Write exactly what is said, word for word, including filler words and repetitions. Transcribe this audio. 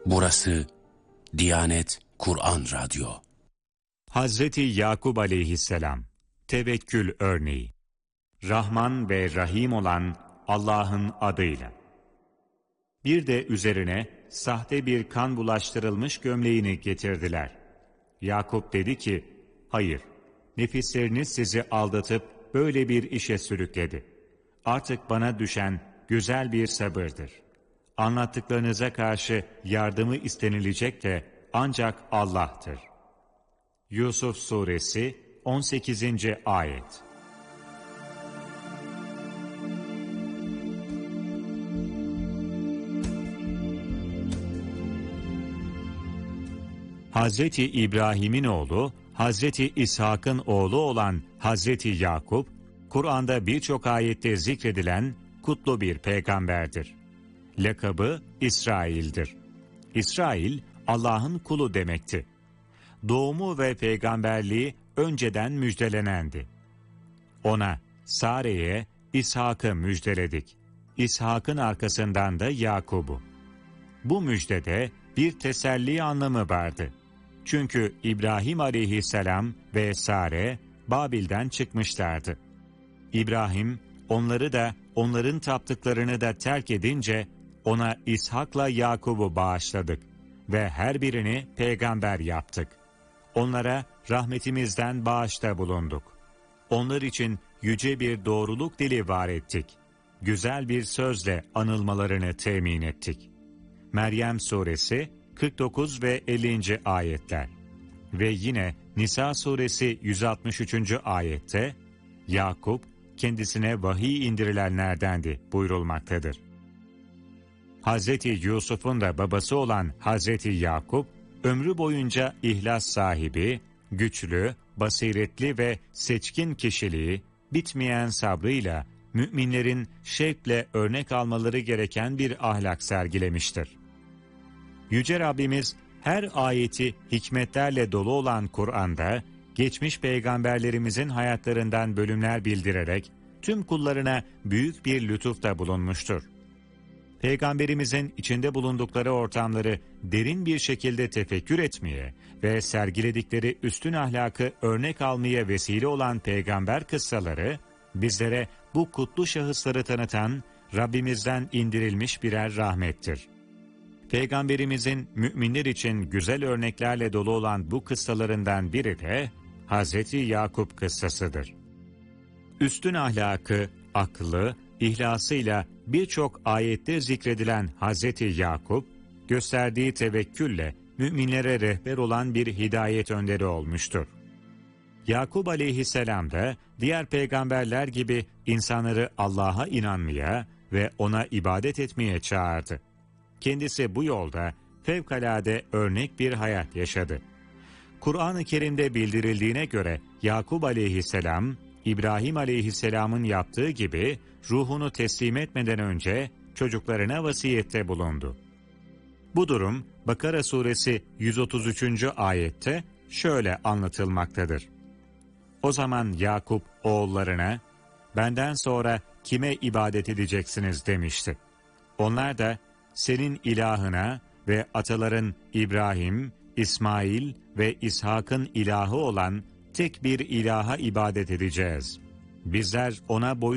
Burası Diyanet Kur'an Radyo. Hazreti Yakub aleyhisselam, tevekkül örneği. Rahman ve Rahim olan Allah'ın adıyla. Bir de üzerine sahte bir kan bulaştırılmış gömleğini getirdiler. Yakup dedi ki, hayır, nefisleriniz sizi aldatıp böyle bir işe sürükledi. Artık bana düşen güzel bir sabırdır. Anlattıklarınıza karşı yardımı istenilecek de ancak Allah'tır. Yusuf Suresi on sekizinci Ayet. Hazreti İbrahim'in oğlu, Hazreti İshak'ın oğlu olan Hazreti Yakup, Kur'an'da birçok ayette zikredilen kutlu bir peygamberdir. Lakabı İsrail'dir. İsrail, Allah'ın kulu demekti. Doğumu ve peygamberliği önceden müjdelenendi. Ona, Sare'ye İshak'ı müjdeledik. İshak'ın arkasından da Yakub'u. Bu müjdede bir teselli anlamı vardı. Çünkü İbrahim aleyhisselam ve Sare Babil'den çıkmışlardı. İbrahim onları da onların taptıklarını da terk edince ona İshak'la Yakub'u bağışladık ve her birini peygamber yaptık. Onlara rahmetimizden bağışta bulunduk. Onlar için yüce bir doğruluk dili var ettik. Güzel bir sözle anılmalarını temin ettik. Meryem Suresi kırk dokuz ve ellinci ayetler. Ve yine Nisa Suresi yüz altmış üçüncü ayette Yakup kendisine vahiy indirilenlerdendi buyurulmaktadır. Hazreti Yusuf'un da babası olan Hazreti Yakup, ömrü boyunca ihlas sahibi, güçlü, basiretli ve seçkin kişiliği, bitmeyen sabrıyla müminlerin şevkle örnek almaları gereken bir ahlak sergilemiştir. Yüce Rabbimiz her ayeti hikmetlerle dolu olan Kur'an'da, geçmiş peygamberlerimizin hayatlarından bölümler bildirerek tüm kullarına büyük bir lütufta bulunmuştur. Peygamberimizin içinde bulundukları ortamları derin bir şekilde tefekkür etmeye ve sergiledikleri üstün ahlakı örnek almaya vesile olan peygamber kıssaları, bizlere bu kutlu şahısları tanıtan Rabbimizden indirilmiş birer rahmettir. Peygamberimizin müminler için güzel örneklerle dolu olan bu kıssalarından biri de Hazreti Yakup kıssasıdır. Üstün ahlakı, aklı, ihlasıyla birçok ayette zikredilen Hazreti Yakup, gösterdiği tevekkülle müminlere rehber olan bir hidayet önderi olmuştur. Yakup aleyhisselam da diğer peygamberler gibi insanları Allah'a inanmaya ve ona ibadet etmeye çağırdı. Kendisi bu yolda fevkalade örnek bir hayat yaşadı. Kur'an-ı Kerim'de bildirildiğine göre Yakup aleyhisselam, İbrahim aleyhisselamın yaptığı gibi ruhunu teslim etmeden önce çocuklarına vasiyette bulundu. Bu durum Bakara suresi yüz otuz üçüncü ayette şöyle anlatılmaktadır. O zaman Yakup oğullarına, benden sonra kime ibadet edeceksiniz demişti. Onlar da senin ilahına ve ataların İbrahim, İsmail ve İshak'ın ilahı olan tek bir ilaha ibadet edeceğiz. Bizler ona boyun